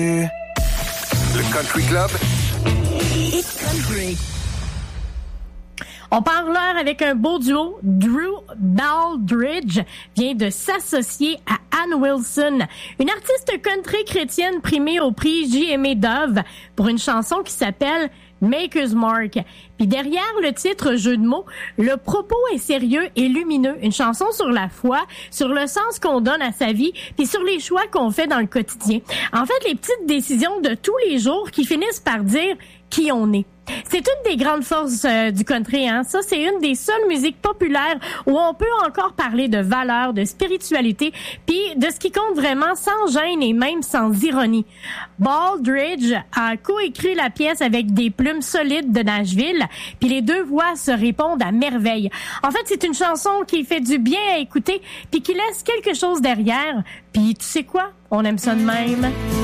Le Country Club. It's country. On part l'heure avec un beau duo. Drew Baldridge vient de s'associer à Ann Wilson, une artiste country chrétienne primée au prix J.M.A. Dove pour une chanson qui s'appelle Maker's Mark. Puis derrière le titre jeu de mots, le propos est sérieux et lumineux. Une chanson sur la foi, sur le sens qu'on donne à sa vie, puis sur les choix qu'on fait dans le quotidien. En fait, les petites décisions de tous les jours qui finissent par dire qui on est. C'est une des grandes forces du country, hein. Ça, c'est une des seules musiques populaires où on peut encore parler de valeurs, de spiritualité, puis de ce qui compte vraiment sans gêne et même sans ironie. Baldridge a coécrit la pièce avec des plumes solides de Nashville, puis les deux voix se répondent à merveille. En fait, c'est une chanson qui fait du bien à écouter, puis qui laisse quelque chose derrière. Puis tu sais quoi? On aime ça de même.